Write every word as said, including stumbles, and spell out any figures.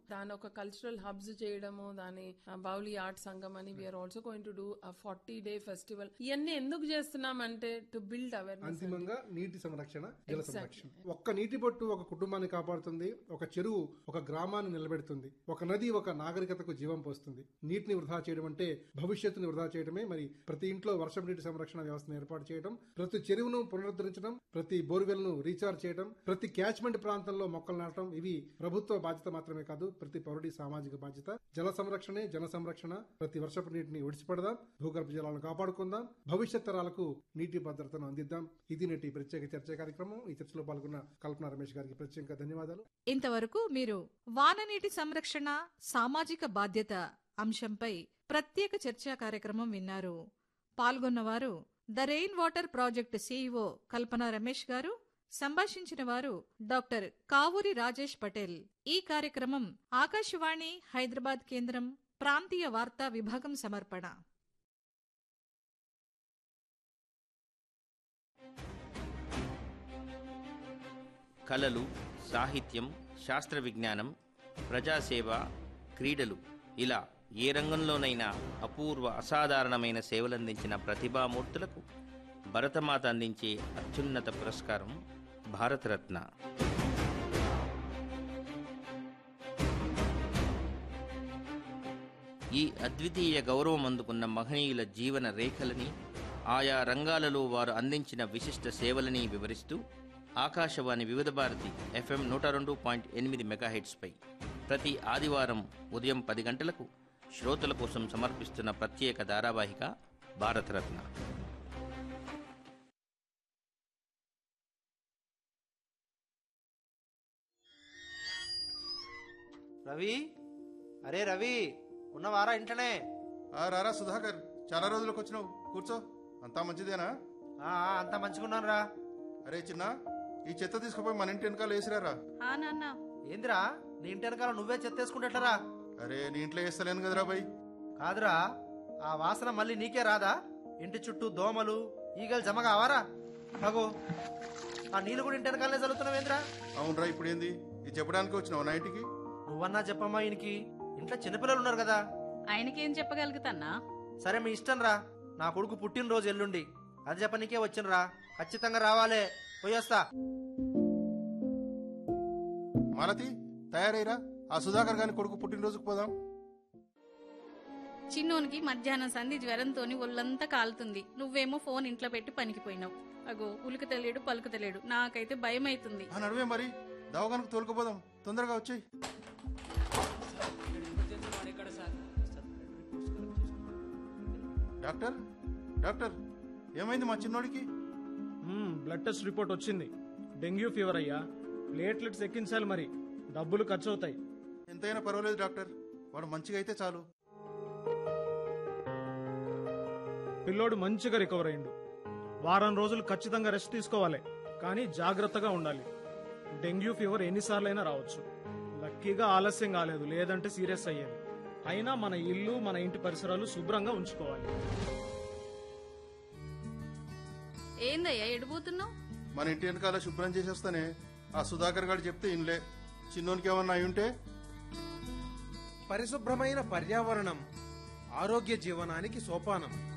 దాని ఒక cultural hubs చేయడము, దాని బౌలి ఆర్ట్ సంఘం అని we are also going to do forty day festival. ఇవన్నీ ఎందుకు చేస్తున్నామంటే టు బిల్డ్ అవేర్నెస్. అంతిమంగా నీటి సంరక్షణ, జల సంరక్షణ. ఒక్క నీటి బొట్టు ఒక కుటుంబాన్ని కాపాడుతుంది, ఒక చెరువు ఒక గ్రామాన్ని నిలబెడుతుంది, ఒక నది ఒక నాగరికతకు జీవం పోస్తుంది. నీటిని వృధా చేయడం అంటే భవిష్యత్తుని వృధా చేయడమే. మరి ప్రతి ఇంట్లో వర్షం నీటి సంరక్షణ వ్యవస్థను ఏర్పాటు చేయడం, ప్రతి చెరువును పునరుద్ధరించడం, ప్రతి బోర్వెల్ ను రీఛార్జ్ చేయడం, ప్రతి క్యాచ్మెంట్ ప్రాంతంలో మొక్కలు నాటడం, ఇవి ప్రభుత్వ బాధ్యత మాత్రమే కాదు, ప్రతి పౌరుడి సామాజిక బాధ్యత. జల సంరక్షణే జన సంరక్షణ. ప్రతి వర్షపు నీటిని ఒడిసిపడదాం, భూగర్భ జలాలను కాపాడుకుందాం, భవిష్యత్ తరాలకు నీటి భద్రతను అందిద్దాం. ఇది నేటి ప్రత్యేక చర్చా కార్యక్రమం. ఈ చర్చలో పాల్గొన్న కల్పన రమేష్ గారికి ప్రత్యేక ధన్యవాదాలు. ఇంతవరకు మీరు వాననీటి సంరక్షణ సామాజిక బాధ్యత అంశంపై ప్రత్యేక చర్చా కార్యక్రమం విన్నారు. పాల్గొన్నవారు the rain water project CEO కల్పన రమేష్ గారు, సంభాషించిన వారు డాక్టర్ కావూరి రాజేష్ పటేల్. ఈ కార్యక్రమం ఆకాశవాణి హైదరాబాద్ కేంద్రం ప్రాంతీయ వార్తా విభాగం సమర్పణ. కళలు, సాహిత్యం, శాస్త్ర విజ్ఞానం, ప్రజాసేవ, క్రీడలు ఇలా ఏ రంగంలోనైనా అపూర్వ అసాధారణమైన సేవలందించిన ప్రతిభామూర్తులకు భరతమాత అందించే అత్యున్నత పురస్కారం భారతరత్న. ఈ అద్వితీయ గౌరవం అందుకున్న మహనీయుల జీవన రేఖలని, ఆయా రంగాలలో వారు అందించిన విశిష్ట సేవలని వివరిస్తూ ఆకాశవాణి వివిధ భారతి ఎఫ్ఎం నూట రెండు పాయింట్ ఎనిమిది మెగాహెట్స్పై ప్రతి ఆదివారం ఉదయం పది గంటలకు శ్రోతల కోసం సమర్పిస్తున్న ప్రత్యేక ధారావాహిక భారతరత్న. రవి, అరే రవి, ఉన్నవారా ఇంట్లోనే? రారా సుధాకర్, చాలా రోజులకు వచ్చినావు, కూర్చో. అంతా మంచిదేనా? అంతా మంచిగున్నాను రా. అరే చిన్న, ఈ చెత్త తీసుకుపోయి మన ఇంటి వెనకాల వేసిరారా. ఏందిరా నీ ఇంటి వెనకాల నువ్వే చెత్త వేసుకుంటా? అరే నీ ఇంట్లో వేస్తలేను కదరా బై. కాదురా, ఆ వాసన మళ్ళీ నీకే రాదా? ఇంటి చుట్టూ దోమలు ఈగలు జమ కావారా? అగో ఆ నీళ్ళు కూడా ఇంటి వెనకాలనే చల్లుతున్నావేంద్రా? అవునరా, ఇప్పుడు ఏంది ఇది చెప్పడానికి వచ్చినావు నా ఇంటికి? నువ్వన్నా చెప్పమ్మా, ఈయనకి ఇంట్లో చిన్నపిల్లలు ఉన్నారు కదా. ఆయనకేం చెప్పగలుగుతాన్నా? సరే మీ ఇష్టం రా. నా కొడుకు పుట్టినరోజు ఎల్లుండి, అది చెప్పనీకే వచ్చినరా. ఖచ్చితంగా రావాలే. పోయొస్తా. మాలతి, తయారైరా, ఆ సుధాకర్ గారి కొడుకు పుట్టినరోజుకు పోదాం. చిన్నోనికి మధ్యాహ్నం సంధి జ్వరంతోని ఒళ్ళంతా కాలుతుంది. నువ్వేమో ఫోన్ ఇంట్లో పెట్టి పనికిపోయినావు. అగో ఉలుకు తెలియడు పలుకు తెలియడు. నాకైతే భయం అవుతుంది. నడువే మరి, దవాఖానకు తోలుకుపోదాం. తొందరగా వచ్చేయి. డాక్టర్ డాక్టర్ ఏమైంది మా చిన్నోడికి? బ్లడ్ టెస్ట్ రిపోర్ట్ వచ్చింది. డెంగ్యూ ఫీవర్ అయ్యా. ప్లేట్లెట్స్ ఎక్కించాలి, మరి డబ్బులు ఖర్చు అవుతాయి. ఎంతైనా పర్వాలేదు డాక్టర్, వాడు మంచిగా అయితే చాలు. పిల్లోడు మంచిగా రికవర్ అయిండు. వారం రోజులు ఖచ్చితంగా రెస్ట్ తీసుకోవాలి, కానీ జాగ్రత్తగా ఉండాలి. డెంగ్యూ ఫీవర్ ఎన్నిసార్లైనా రావచ్చు. లక్కీగా ఆలస్యం కాలేదు, లేదంటే సీరియస్ అయ్యేది. అయినా మన ఇల్లు మన ఇంటి పరిసరాలు శుభ్రంగా ఉంచుకోవాలి. ఏందయ్యా ఎడిపోతున్నావు? మన ఇంటి వెనకాల శుభ్రం చేసేస్తానే. ఆ సుధాకర్ గారు చెప్తే ఇన్లే. చిన్నోనికి ఏమన్నా అయి ఉంటే? పరిశుభ్రమైన పర్యావరణం ఆరోగ్య జీవనానికి సోపానం.